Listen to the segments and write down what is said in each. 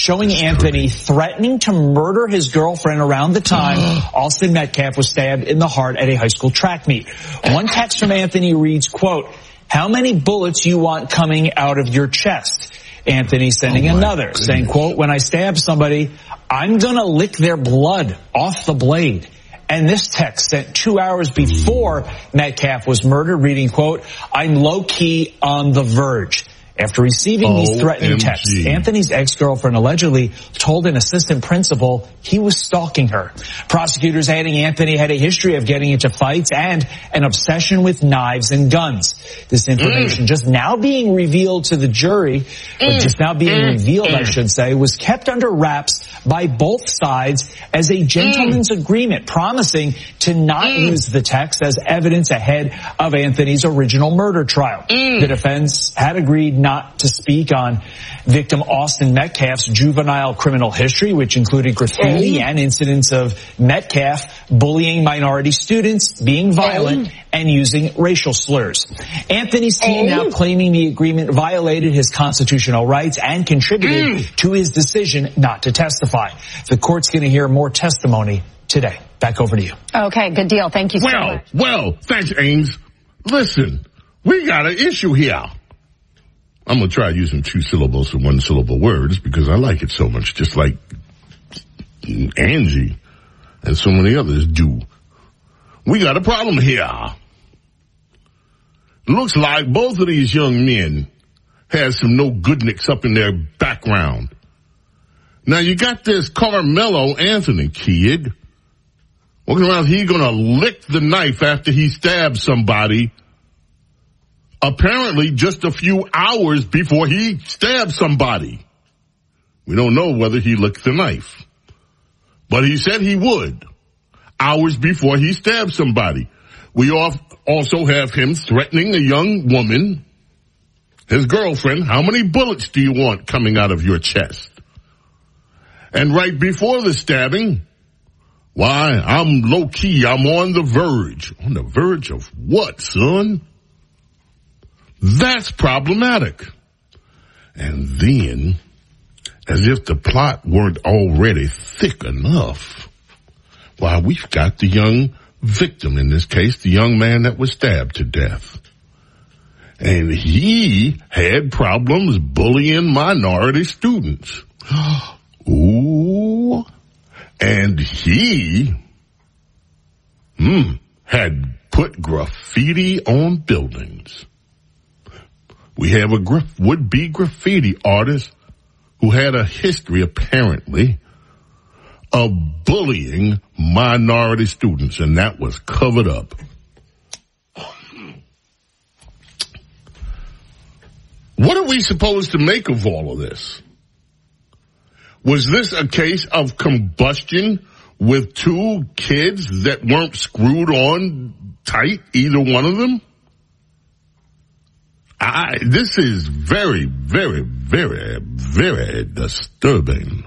showing Anthony threatening to murder his girlfriend around the time Austin Metcalf was stabbed in the heart at a high school track meet. One text from Anthony reads, quote, "How many bullets you want coming out of your chest?" Anthony sending another, saying, quote, "When I stab somebody, I'm gonna lick their blood off the blade." And this text sent 2 hours before Metcalf was murdered, reading, quote, "I'm low-key on the verge." After receiving these threatening texts, Anthony's ex-girlfriend allegedly told an assistant principal he was stalking her. Prosecutors adding Anthony had a history of getting into fights and an obsession with knives and guns. This information just now being revealed to the jury, or just now being revealed, I should say, was kept under wraps by both sides as a gentleman's agreement, promising to not use the text as evidence ahead of Anthony's original murder trial. The defense had agreed not to speak on victim Austin Metcalf's juvenile criminal history, which included graffiti and incidents of Metcalf bullying minority students, being violent, and using racial slurs. Anthony's team now claiming the agreement violated his constitutional rights and contributed to his decision not to testify. The court's going to hear more testimony today. Back over to you. Okay, good deal. Thank you so much. Well, thanks, Ames. Listen, we got an issue here. I'm going to try using 2 syllables for 1 syllable words because I like it so much, just like Angie and so many others do. We got a problem here. Looks like both of these young men had some no goodness up in their background. Now you got this Carmelo Anthony kid walking around, he's going to lick the knife after he stabs somebody. Apparently just a few hours before he stabbed somebody. We don't know whether he licked the knife, but he said he would hours before he stabbed somebody. We also have him threatening a young woman, his girlfriend. How many bullets do you want coming out of your chest? And right before the stabbing, why, I'm low key, I'm on the verge. On the verge of what, son? That's problematic. And then, as if the plot weren't already thick enough, why, we've got the young victim in this case, the young man that was stabbed to death. And he had problems bullying minority students. Ooh. And he had put graffiti on buildings. We have a would-be graffiti artist who had a history, apparently, of bullying minority students, and that was covered up. What are we supposed to make of all of this? Was this a case of combustion with 2 kids that weren't screwed on tight, either one of them? This is very, very, very, very disturbing.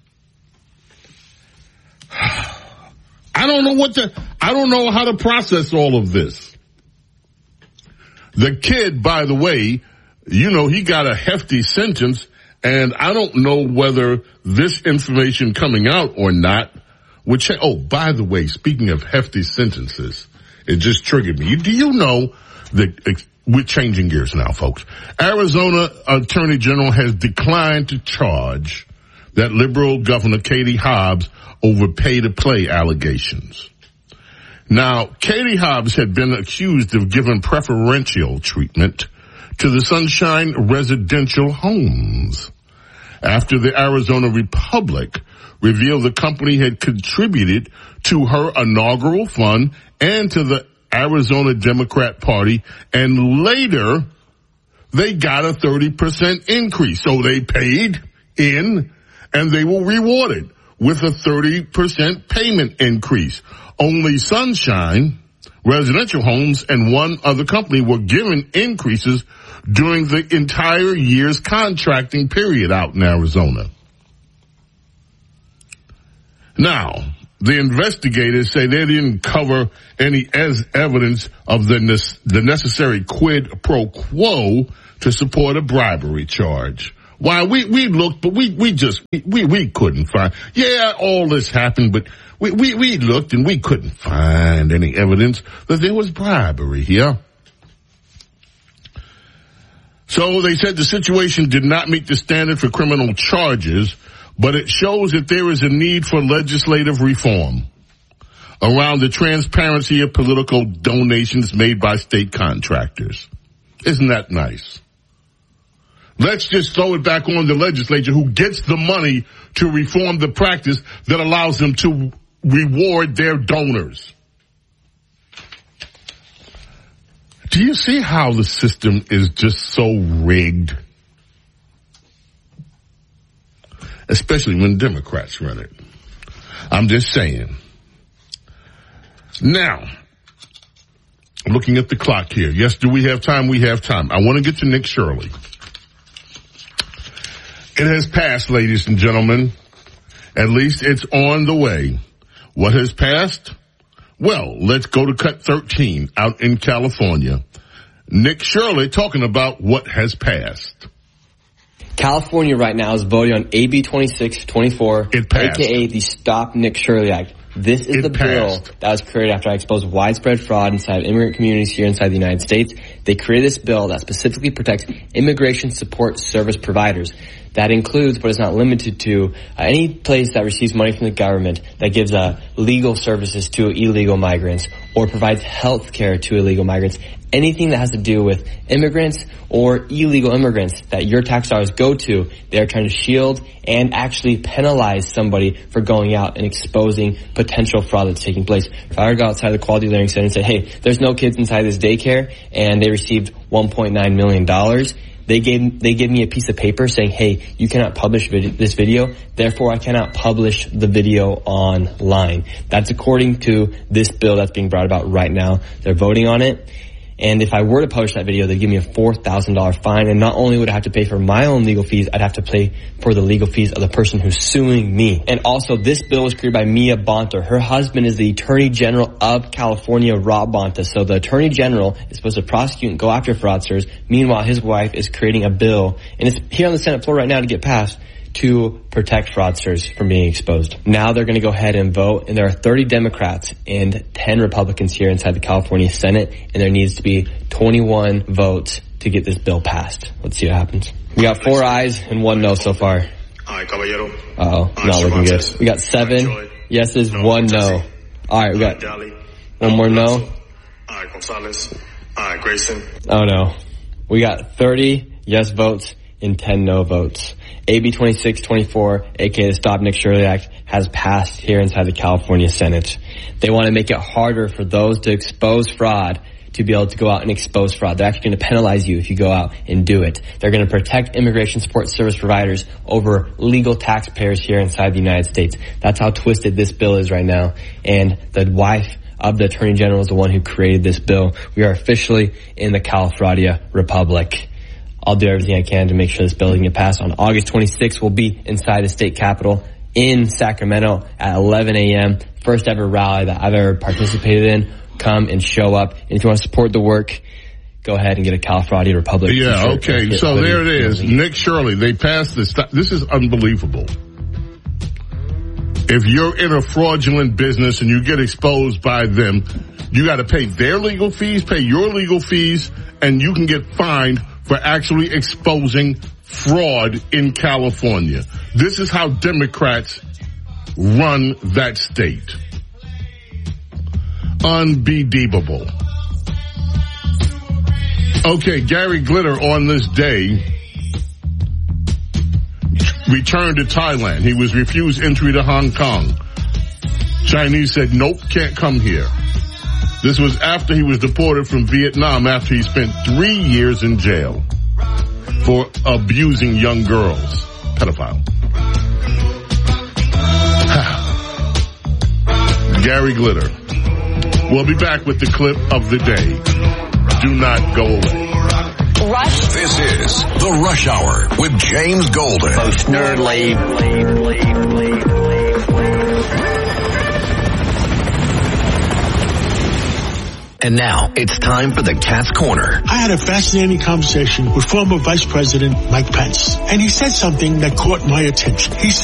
I don't know how to process all of this. The kid, by the way, he got a hefty sentence, and I don't know whether this information coming out or not, by the way, speaking of hefty sentences, it just triggered me. Do you know that we're changing gears now, folks? Arizona Attorney General has declined to charge that liberal Governor Katie Hobbs over pay-to-play allegations. Now, Katie Hobbs had been accused of giving preferential treatment to the Sunshine residential homes after the Arizona Republic revealed the company had contributed to her inaugural fund and to the Arizona Democrat Party, and later they got a 30% increase. So they paid in and they were rewarded with a 30% payment increase. Only Sunshine Residential Homes and one other company were given increases during the entire year's contracting period out in Arizona. Now, the investigators say they didn't cover any evidence of the necessary quid pro quo to support a bribery charge. Why we looked, but we couldn't find. Yeah, all this happened, but we looked and we couldn't find any evidence that there was bribery here. So they said the situation did not meet the standard for criminal charges, but it shows that there is a need for legislative reform around the transparency of political donations made by state contractors. Isn't that nice? Let's just throw it back on the legislature who gets the money to reform the practice that allows them to reward their donors. Do you see how the system is just so rigged? Especially when Democrats run it. I'm just saying. Now, looking at the clock here. Yes, do we have time? We have time. I want to get to Nick Shirley. It has passed, ladies and gentlemen. At least it's on the way. What has passed? Well, let's go to cut 13 out in California. Nick Shirley talking about what has passed. California right now is voting on AB 2624, a.k.a. the Stop Nick Shirley Act. This is the bill that was created after I exposed widespread fraud inside immigrant communities here inside the United States. They created this bill that specifically protects immigration support service providers. That includes, but is not limited to, any place that receives money from the government that gives legal services to illegal migrants or provides health care to illegal migrants. Anything that has to do with immigrants or illegal immigrants that your tax dollars go to, they are trying to shield and actually penalize somebody for going out and exposing potential fraud that's taking place. If I were to go outside the Quality Learning Center and say, hey, there's no kids inside this daycare and they received $1.9 million, they gave me a piece of paper saying, hey, you cannot publish this video, therefore I cannot publish the video online. That's according to this bill that's being brought about right now. They're voting on it. And if I were to publish that video, they'd give me a $4,000 fine. And not only would I have to pay for my own legal fees, I'd have to pay for the legal fees of the person who's suing me. And also, this bill was created by Mia Bonta. Her husband is the Attorney General of California, Rob Bonta. So the Attorney General is supposed to prosecute and go after fraudsters. Meanwhile, his wife is creating a bill, and it's here on the Senate floor right now to get passed, to protect fraudsters from being exposed. Now they're going to go ahead and vote, and there are 30 Democrats and 10 Republicans here inside the California Senate, and there needs to be 21 votes to get this bill passed. Let's see what happens. We got 4 ayes and 1 no so far. Uh-oh, not looking good. We got 7 yeses, 1 no. All right, we got 1 more no. Grayson. Oh no. We got 30 yes votes and 10 no votes. AB 2624, aka the Stop Nick Shirley Act, has passed here inside the California Senate. They want to make it harder for those to expose fraud to be able to go out and expose fraud. They're actually going to penalize you if you go out and do it. They're going to protect immigration support service providers over legal taxpayers here inside the United States. That's how twisted this bill is right now. And the wife of the Attorney General is the one who created this bill. We are officially in the Califradia Republic. I'll do everything I can to make sure this bill can get passed. On August 26th, we'll be inside the state capitol in Sacramento at 11 a.m. First ever rally that I've ever participated in. Come and show up. And if you want to support the work, go ahead and get a Califradia Republic. Yeah, okay. So there it is. Nick Shirley, they passed this. This is unbelievable. If you're in a fraudulent business and you get exposed by them, you got to pay their legal fees, pay your legal fees, and you can get fined for actually exposing fraud in California. This is how Democrats run that state. Unbelievable. Okay, Gary Glitter on this day returned to Thailand. He was refused entry to Hong Kong. Chinese said, nope, can't come here. This was after he was deported from Vietnam after he spent 3 years in jail for abusing young girls. Pedophile. Gary Glitter. We'll be back with the clip of the day. Do not go away. Rush. This is The Rush Hour with James Golden. Most nerdly. And now it's time for the Cat's Corner. I had a fascinating conversation with former Vice President Mike Pence, and he said something that caught my attention. He